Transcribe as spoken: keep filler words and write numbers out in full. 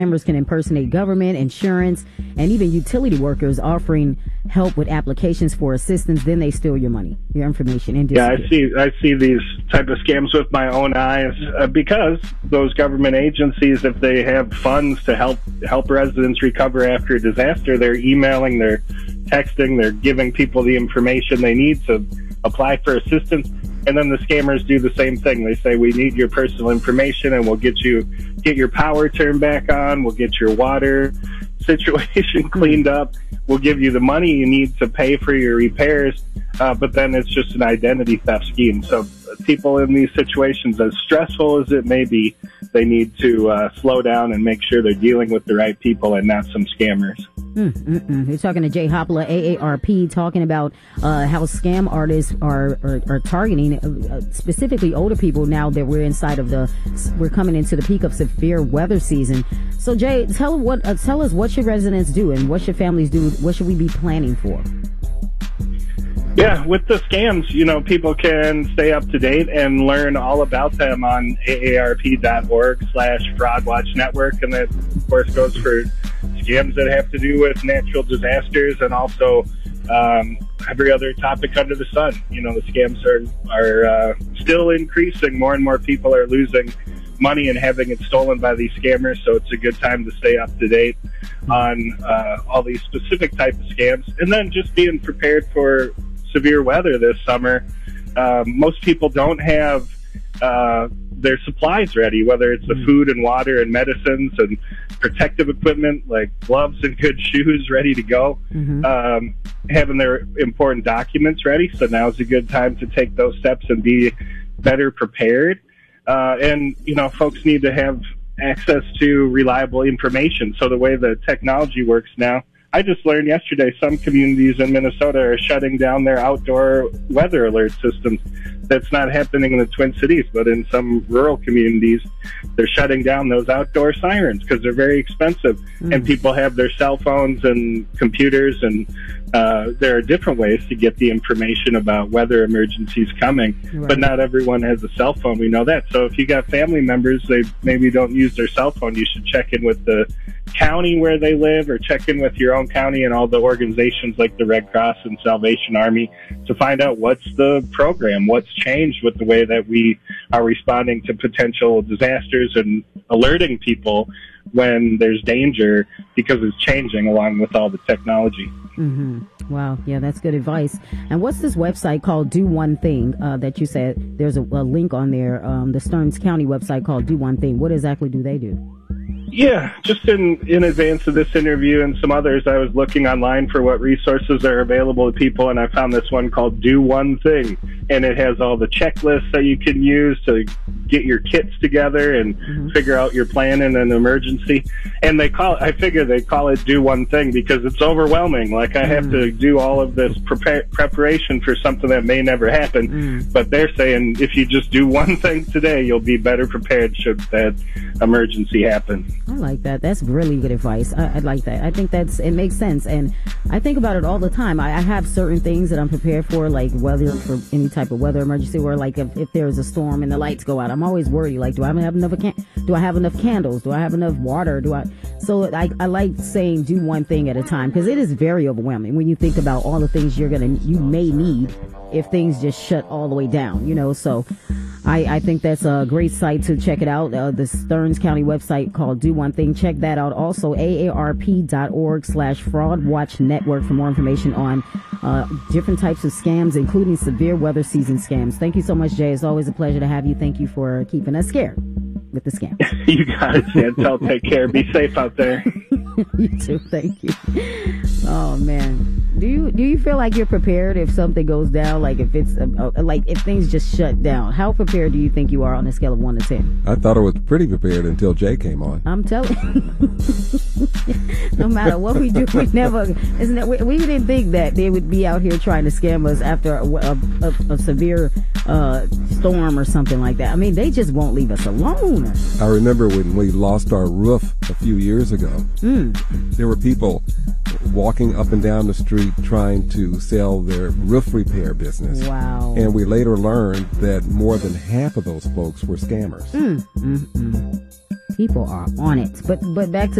Members can impersonate government, insurance, and even utility workers offering help with applications for assistance. Then they steal your money, your information, and yeah, disappear. I see. I see these type of scams with my own eyes uh, because those government agencies, if they have funds to help help residents recover after a disaster, they're emailing, they're texting, they're giving people the information they need to apply for assistance. And then the scammers do the same thing. They say, we need your personal information and we'll get you, get your power turned back on. We'll get your water situation cleaned up. We'll give you the money you need to pay for your repairs. Uh, but then it's just an identity theft scheme. So people in these situations, as stressful as it may be, they need to uh, slow down and make sure they're dealing with the right people and not some scammers. Mm, mm, mm. You're talking to Jay Hopla, A A R P, talking about uh, how scam artists are are, are targeting uh, specifically older people now that we're inside of the, we're coming into the peak of severe weather season. So Jay, tell what uh, tell us what should residents do and what should families do? What should we be planning for? Yeah, with the scams, you know, people can stay up to date and learn all about them on A A R P dot org slash fraud watch network. And that, of course, goes for scams that have to do with natural disasters and also um, every other topic under the sun. You know, the scams are, are uh, still increasing. More and more people are losing money and having it stolen by these scammers. So it's a good time to stay up to date on uh, all these specific type of scams. And then just being prepared for severe weather this summer. Um, most people don't have uh, their supplies ready, whether it's the food and water and medicines and protective equipment like gloves and good shoes ready to go, mm-hmm. um, having their important documents ready. So now's a good time to take those steps and be better prepared. Uh, and, you know, folks need to have access to reliable information. So the way the technology works now, I just learned yesterday some communities in Minnesota are shutting down their outdoor weather alert systems. That's not happening in the Twin Cities, but in some rural communities, they're shutting down those outdoor sirens because they're very expensive. Mm. And people have their cell phones and computers, and uh, there are different ways to get the information about weather emergencies coming. Right. But not everyone has a cell phone. We know that. So if you got family members, they maybe don't use their cell phone, you should check in with the county where they live or check in with your own county and all the organizations like the Red Cross and Salvation Army to find out what's the program, what's changed with the way that we are responding to potential disasters and alerting people when there's danger, because it's changing along with all the technology. Mm-hmm. Wow. Yeah, that's good advice. And what's this website called Do One Thing uh, that you said there's a, a link on there, um, the Stearns County website called Do One Thing. What exactly do they do? Yeah, just in, in advance of this interview and some others, I was looking online for what resources are available to people, and I found this one called Do One Thing. And it has all the checklists that you can use to get your kits together and mm-hmm. figure out your plan in an emergency. And they call it, I figure they call it Do One Thing because it's overwhelming. Like I have mm. to do all of this prepare, preparation for something that may never happen. Mm. But they're saying if you just do one thing today, you'll be better prepared should that emergency happen. I like that. That's really good advice. I, I like that. I think that's, it makes sense. And I think about it all the time. I, I have certain things that I'm prepared for, like weather, for any type of weather emergency, or like if, if there's a storm and the lights go out, I'm always worried. Like, do I have enough, can- do I have enough candles? Do I have enough water? Do I, so I, I like saying do one thing at a time, because it is very overwhelming when you think about all the things you're going to, you may need if things just shut all the way down, you know. So I, I think that's a great site to check it out. Uh, the Stearns County website called Do One Thing. Check that out. Also, A A R P dot org slash fraud watch network for more information on uh, different types of scams, including severe weather season scams. Thank you so much, Jay. It's always a pleasure to have you. Thank you for keeping us scared with the scams. You got it, Chantel. Take care. Be safe out there. You too. Thank you. Oh, man. Do you do you feel like you're prepared if something goes down? Like if it's uh, like if things just shut down? How prepared do you think you are on a scale of one to ten? I thought I was pretty prepared until Jay came on. I'm telling you, no matter what we do, we never. Isn't that we, we didn't think that they would be out here trying to scam us after a, a, a, a severe uh, storm or something like that. I mean, they just won't leave us alone. I remember when we lost our roof a few years ago. Mm. There were people walking up and down the street trying to sell their roof repair business. Wow. And we later learned that more than half of those folks were scammers. Mm, mm, mm. People are on it. But but back to